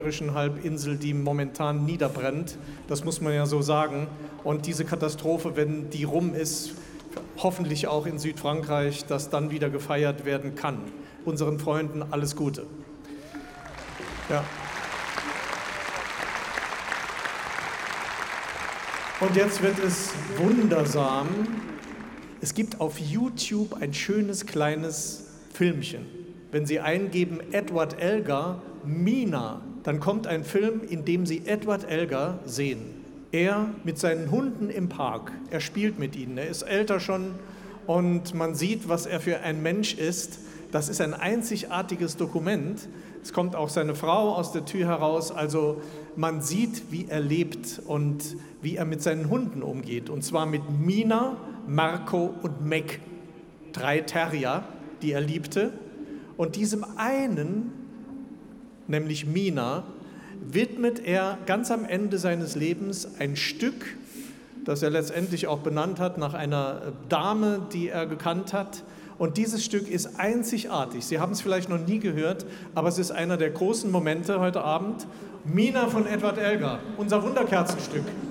Halbinsel, die momentan niederbrennt. Das muss man ja so sagen. Und diese Katastrophe, wenn die rum ist, hoffentlich auch in Südfrankreich, dass dann wieder gefeiert werden kann. Unseren Freunden alles Gute. Ja. Und jetzt wird es wundersam. Es gibt auf YouTube ein schönes kleines Filmchen. Wenn Sie eingeben Edward Elgar, Mina, dann kommt ein Film, in dem Sie Edward Elgar sehen. Er mit seinen Hunden im Park, er spielt mit ihnen, er ist älter schon und man sieht, was er für ein Mensch ist. Das ist ein einzigartiges Dokument. Es kommt auch seine Frau aus der Tür heraus, also man sieht, wie er lebt und wie er mit seinen Hunden umgeht. Und zwar mit Mina, Marco und Meg, 3 Terrier, die er liebte. Und diesem einen, nämlich Mina, widmet er ganz am Ende seines Lebens ein Stück, das er letztendlich auch benannt hat nach einer Dame, die er gekannt hat. Und dieses Stück ist einzigartig. Sie haben es vielleicht noch nie gehört, aber es ist einer der großen Momente heute Abend. Mina von Edward Elgar, unser Wunderkerzenstück.